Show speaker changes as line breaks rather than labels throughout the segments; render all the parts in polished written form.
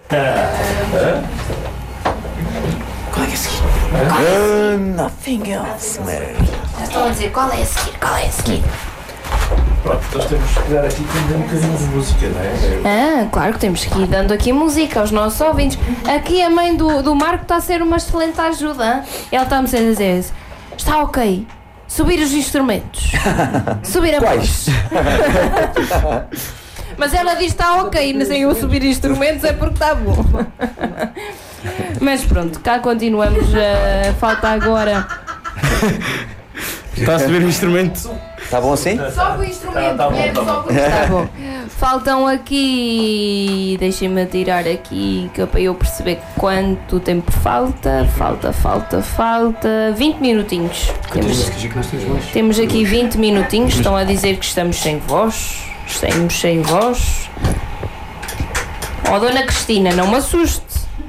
Qual é que é a seguir?
Nothing else, man.
Estão a dizer qual é a seguir.
Pronto, nós temos que dar aqui também um bocadinho de música, não é?
Claro que temos que ir dando aqui música aos nossos ouvintes. Aqui a mãe do Marco está a ser uma excelente ajuda. Hein? Ela está-me a dizer, está ok, subir os instrumentos, subir a voz. Mas ela diz que está ok, sem eu subir instrumentos é porque está bom. Mas pronto, cá continuamos. Falta agora.
Está a subir o instrumento.
Está bom assim?
Só com o instrumento,
Tá bom.
Está bom. Faltam aqui. Deixem-me tirar aqui que é para eu perceber quanto tempo falta. Falta 20 minutinhos. Temos aqui 20 minutinhos. Estão a dizer que estamos sem voz. Estamos sem voz. Oh, Dona Cristina, não me assuste.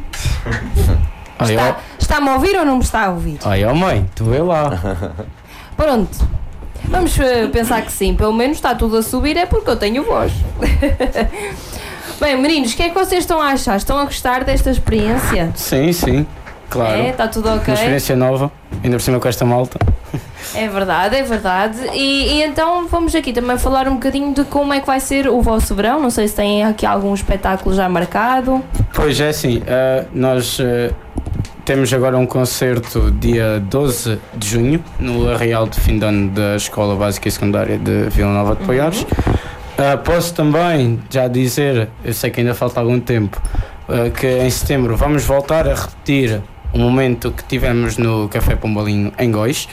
Está-me a ouvir ou não me está a ouvir?
Ai, mãe, tu vê lá.
Pronto. Vamos pensar que sim, pelo menos está tudo a subir, é porque eu tenho voz. Bem, meninos, o que é que vocês estão a achar? Estão a gostar desta experiência?
Sim, claro.
É, está tudo ok?
Uma experiência nova, ainda por cima com esta malta.
É verdade. E então vamos aqui também falar um bocadinho de como é que vai ser o vosso verão. Não sei se têm aqui algum espetáculo já marcado.
Pois é, assim, nós temos agora um concerto dia 12 de junho no Arraial de fim de ano da Escola Básica e Secundária de Vila Nova de Poiares. Posso também já dizer, eu sei que ainda falta algum tempo, que em setembro vamos voltar a repetir o momento que tivemos no Café Pombalinho em Góis.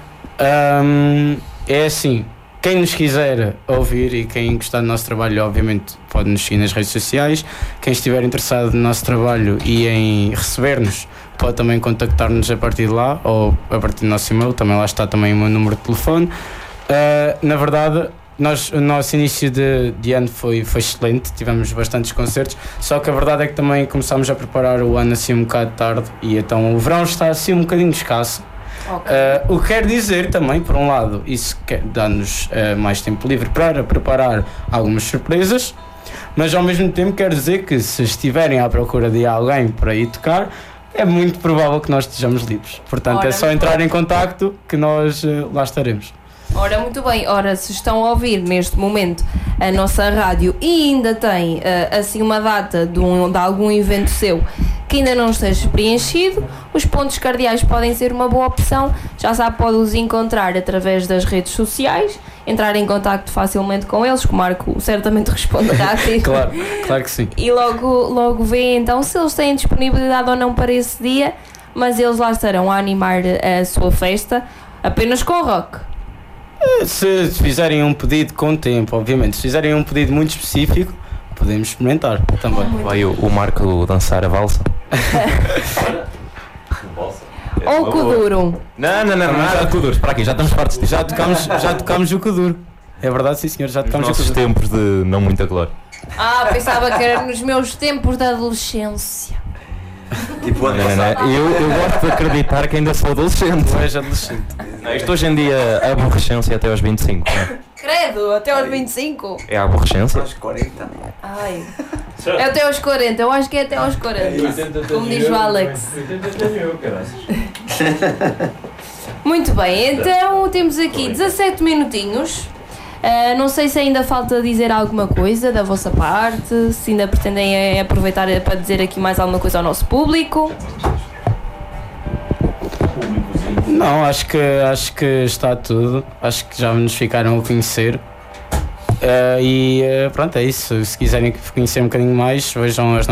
É assim, quem nos quiser ouvir e quem gostar do nosso trabalho, obviamente pode nos seguir nas redes sociais. Quem estiver interessado no nosso trabalho e em receber-nos, pode também contactar-nos a partir de lá ou a partir do nosso e-mail, também lá está também o meu número de telefone. Na verdade, o nosso início de ano foi excelente, tivemos bastantes concertos, só que a verdade é que também começámos a preparar o ano assim um bocado tarde e então o verão está assim um bocadinho escasso. Okay. O que quer dizer também, por um lado, isso dá-nos mais tempo livre para preparar algumas surpresas, mas ao mesmo tempo quer dizer que se estiverem à procura de alguém para ir tocar, é muito provável que nós estejamos livres. Portanto, é só entrar em contacto que nós lá estaremos.
Ora, muito bem. Ora, se estão a ouvir neste momento a nossa rádio e ainda tem assim uma data de algum evento seu que ainda não esteja preenchido, os pontos cardeais podem ser uma boa opção. Já sabe, pode os encontrar através das redes sociais, entrar em contacto facilmente com eles, que o Marco certamente responde rápido.
Claro que sim.
E logo vê então se eles têm disponibilidade ou não para esse dia, mas eles lá estarão a animar a sua festa apenas com rock.
Se fizerem um pedido com tempo, obviamente, se fizerem um pedido muito específico, podemos experimentar também.
Vai o Marco dançar a valsa?
Ou o Kuduro?
Não, nada de Kuduro, para aqui, já estamos fartos disso.
Já tocámos o Kuduro. É verdade, sim senhor, já tocámos o Kuduro.
Nos tempos de não muita glória.
Pensava que era nos meus tempos de adolescência.
Tipo,
não. Eu gosto de acreditar que ainda sou adolescente.
Tu és adolescente.
Não, isto hoje em dia é aborrecência até aos 25.
Credo, até aos 25?
É a aborrecência?
aos 40.
Ai. É até aos 40, eu acho que é até aos 40. Como diz o Alex.
80 tenho eu, caraças.
Muito bem, então temos aqui 17 minutinhos. Não sei se ainda falta dizer alguma coisa da vossa parte, se ainda pretendem aproveitar para dizer aqui mais alguma coisa ao nosso público.
Não, acho que está tudo. Acho que já nos ficaram a conhecer. Pronto, é isso. Se quiserem conhecer um bocadinho mais, vejam as